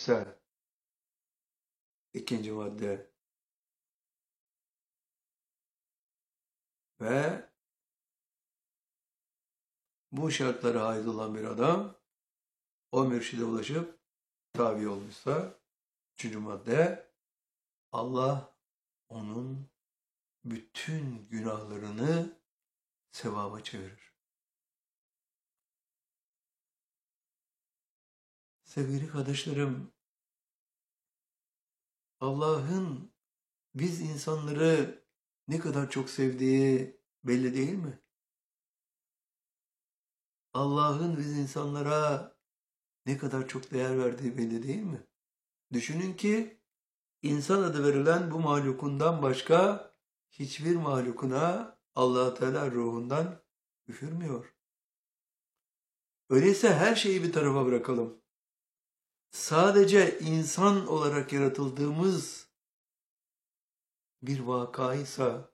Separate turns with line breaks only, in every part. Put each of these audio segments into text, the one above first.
ise ikinci madde ve bu şartlara ait olan bir adam o mürşide ulaşıp tabi olmuşsa üçüncü madde Allah onun bütün günahlarını sevaba çevirir. Sevgili kardeşlerim, Allah'ın biz insanları ne kadar çok sevdiği belli değil mi? Allah'ın biz insanlara ne kadar çok değer verdiği belli değil mi? Düşünün ki insan adı verilen bu mahlukundan başka hiçbir mahlukuna Allah Teala ruhundan üfürmüyor. Öyleyse her şeyi bir tarafa bırakalım. Sadece insan olarak yaratıldığımız bir vakaysa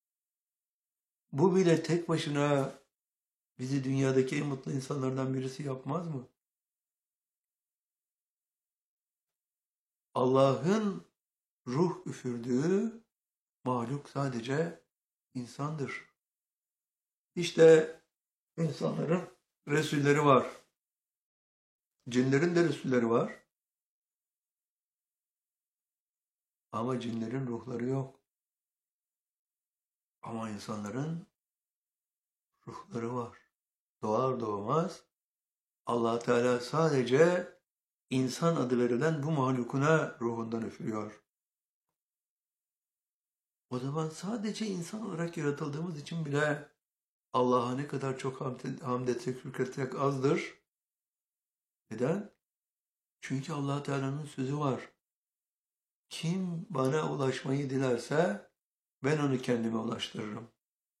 bu bile tek başına bizi dünyadaki en mutlu insanlardan birisi yapmaz mı? Allah'ın ruh üfürdüğü mahluk sadece insandır. İşte insanların resulleri var. Cinlerin de resulleri var. Ama cinlerin ruhları yok. Ama insanların ruhları var. Doğar doğmaz Allah Teala sadece insan adı verilen bu mahlukuna ruhundan üfürüyor. O zaman sadece insan olarak yaratıldığımız için bile Allah'a ne kadar çok hamd etsek, şükretsek azdır. Neden? Çünkü Allah Teala'nın sözü var. Kim bana ulaşmayı dilerse ben onu kendime ulaştırırım.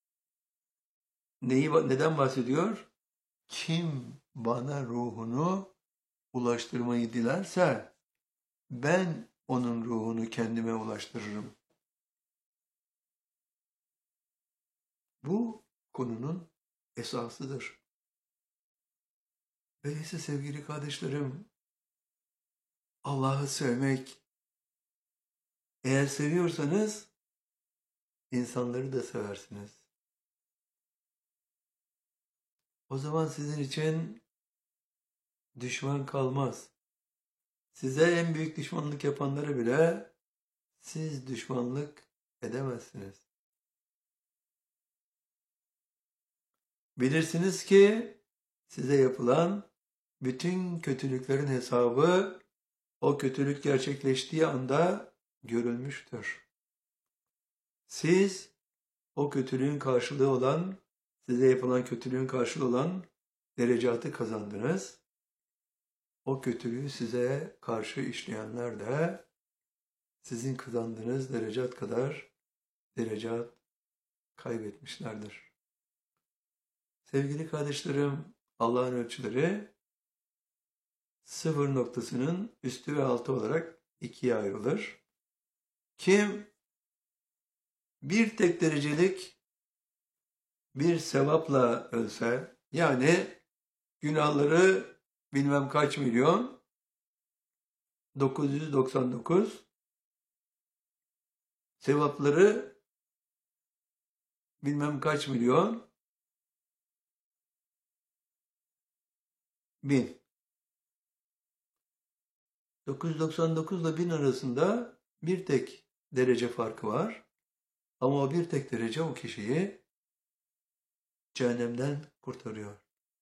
Neden bahsediyor? Kim bana ruhunu ulaştırmayı dilerse ben onun ruhunu kendime ulaştırırım. Bu konunun esasıdır. Öyleyse sevgili kardeşlerim, Allah'ı sevmek, eğer seviyorsanız insanları da seversiniz. O zaman sizin için düşman kalmaz. Size en büyük düşmanlık yapanları bile siz düşmanlık edemezsiniz. Bilirsiniz ki size yapılan bütün kötülüklerin hesabı o kötülük gerçekleştiği anda görülmüştür. Siz o kötülüğün karşılığı olan, size yapılan kötülüğün karşılığı olan derecatı kazandınız. O kötülüğü size karşı işleyenler de sizin kazandığınız derecat kadar derecat kaybetmişlerdir. Sevgili kardeşlerim, Allah'ın ölçüleri sıfır noktasının üstü ve altı olarak ikiye ayrılır. Kim bir tek derecelik bir sevapla ölse, yani günahları bilmem kaç milyon, 999, sevapları bilmem kaç milyon, 1000. 999 ile 1000 arasında bir tek derece farkı var. Ama o bir tek derece o kişiyi cehennemden kurtarıyor.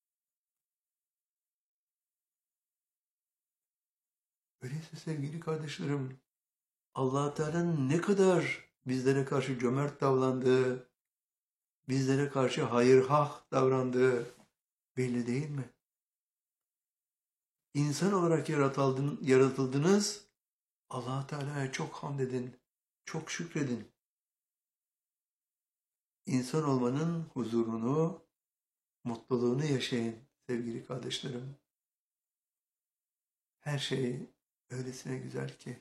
Öyleyse sevgili kardeşlerim, Allah Teala'nın ne kadar bizlere karşı cömert davrandığı, bizlere karşı hayırhah davrandığı belli değil mi? İnsan olarak yaratıldınız, Allah Teala'ya çok hamd edin, çok şükredin. İnsan olmanın huzurunu, mutluluğunu yaşayın sevgili kardeşlerim. Her şey öylesine güzel ki.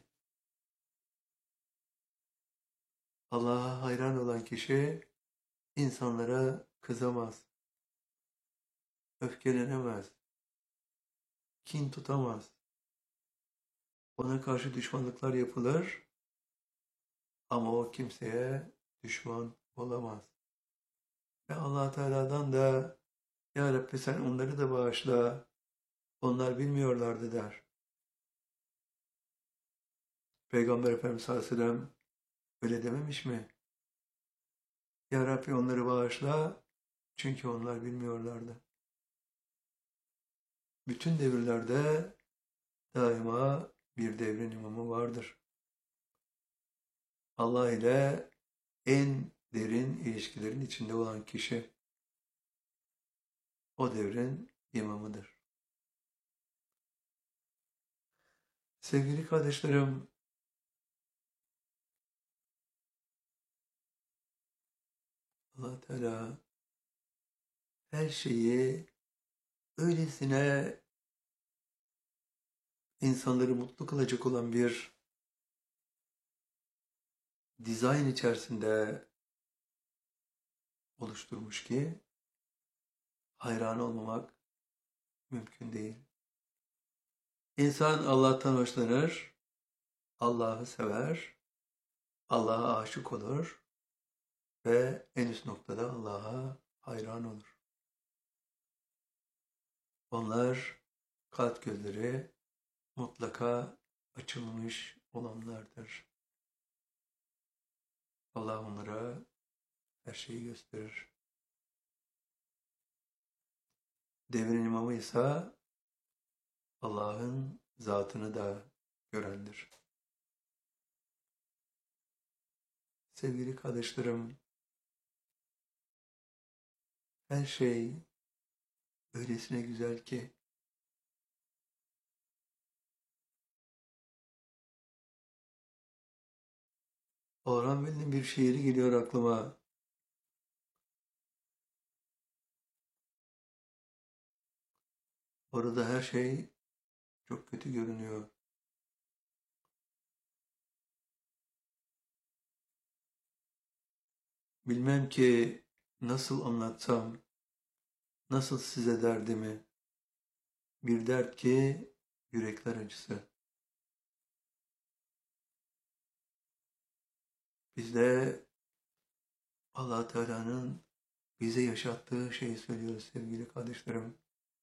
Allah'a hayran olan kişi insanlara kızamaz, öfkelenemez, kin tutamaz. Ona karşı düşmanlıklar yapılır ama o kimseye düşman olamaz. Ve Allah Teala'dan da Ya Rabbi sen onları da bağışla, onlar bilmiyorlardı der. Peygamber Efendimiz sallallahu aleyhi ve sellem öyle dememiş mi? Ya Rabbi onları bağışla çünkü onlar bilmiyorlardı. Bütün devirlerde daima bir devrin imamı vardır. Allah ile en derin ilişkilerin içinde olan kişi o devrin imamıdır. Sevgili kardeşlerim, Allah Teala her şeyi öylesine insanları mutlu kılacak olan bir dizayn içerisinde oluşturmuş ki hayran olmamak mümkün değil. İnsan Allah'tan hoşlanır, Allah'ı sever, Allah'a aşık olur ve en üst noktada Allah'a hayran olur. Onlar kalp gözleri mutlaka açılmış olanlardır. Allah onlara her şeyi gösterir. Devrin imamı ise Allah'ın zatını da görendir. Sevgili kardeşlerim, her şey öylesine güzel ki Orhan Veli'nin bir şiiri geliyor aklıma. Orada her şey çok kötü görünüyor. Bilmem ki nasıl anlatsam, nasıl size derdimi. Bir dert ki yürekler acısı. Biz de Allah Teala'nın bize yaşattığı şeyi söylüyoruz sevgili kardeşlerim.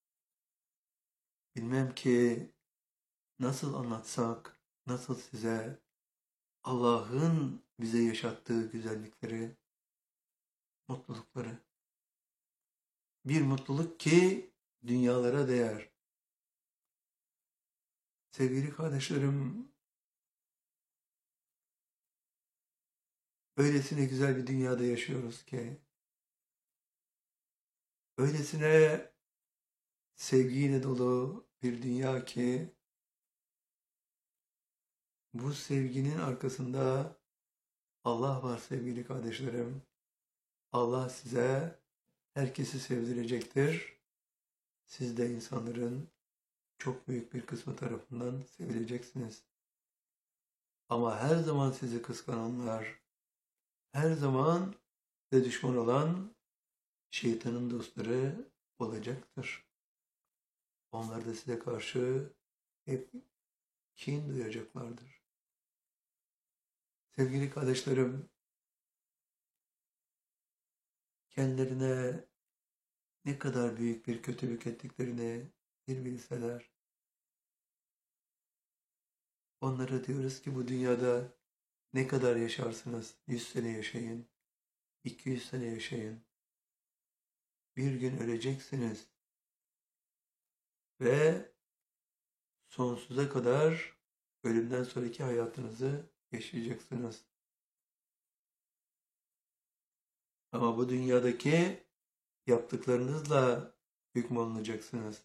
Bilmem ki nasıl anlatsak, nasıl size Allah'ın bize yaşattığı güzellikleri, mutlulukları. Bir mutluluk ki dünyalara değer. Sevgili kardeşlerim, öylesine güzel bir dünyada yaşıyoruz ki, öylesine sevgiyle dolu bir dünya ki, bu sevginin arkasında Allah var sevgili kardeşlerim. Allah size herkesi sevdirecektir. Siz de insanların çok büyük bir kısmı tarafından sevileceksiniz. Ama her zaman sizi kıskananlar, her zaman size düşman olan şeytanın dostları olacaktır. Onlar da size karşı hep kin duyacaklardır. Sevgili kardeşlerim, kendilerine ne kadar büyük bir kötülük ettiklerini bir bilseler, onlara diyoruz ki bu dünyada ne kadar yaşarsınız? 100 sene yaşayın, 200 sene yaşayın. Bir gün öleceksiniz ve sonsuza kadar ölümden sonraki hayatınızı yaşayacaksınız. Ama bu dünyadaki yaptıklarınızla hükmolunacaksınız.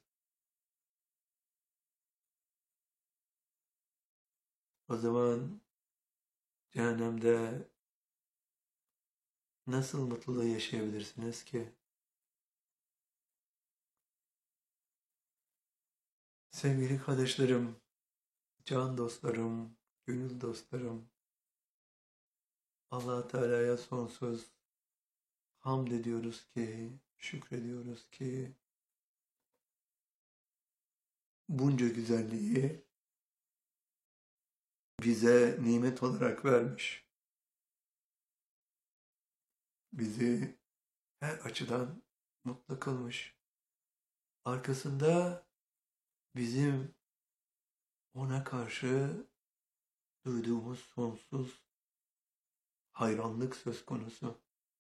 O zaman cehennemde nasıl mutluluğu yaşayabilirsiniz ki? Sevgili kardeşlerim, can dostlarım, gönül dostlarım, Allah Teala'ya sonsuz hamd ediyoruz ki, şükrediyoruz ki bunca güzelliği bize nimet olarak vermiş. Bizi her açıdan mutlu kılmış. Arkasında bizim ona karşı duyduğumuz sonsuz hayranlık söz konusu.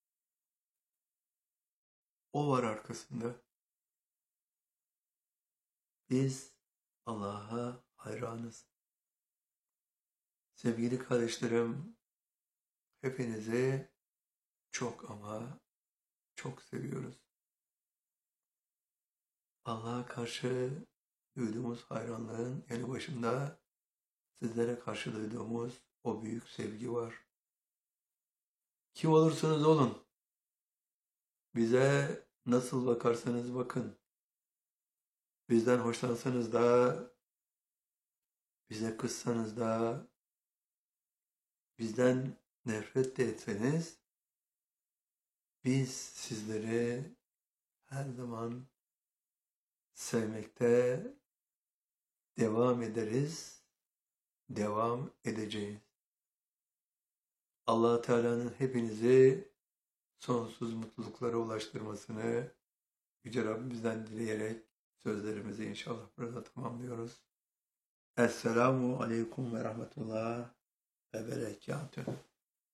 O var arkasında. Biz Allah'a hayranız. Sevgili kardeşlerim, hepinizi çok ama çok seviyoruz. Allah'a karşı duyduğumuz hayranlığın yanı başında sizlere karşı duyduğumuz o büyük sevgi var. Kim olursanız olun, bize nasıl bakarsanız bakın, bizden hoşlansanız da, bize kızsanız da, bizden nefret de etseniz, biz sizleri her zaman sevmekte devam ederiz, devam edeceğiz. Allah Teala'nın hepinizi sonsuz mutluluklara ulaştırmasını Yüce Rabbimizden dileyerek sözlerimizi inşallah burada tamamlıyoruz. Esselamu Aleyküm ve Rahmetullah ve Berekatuhu.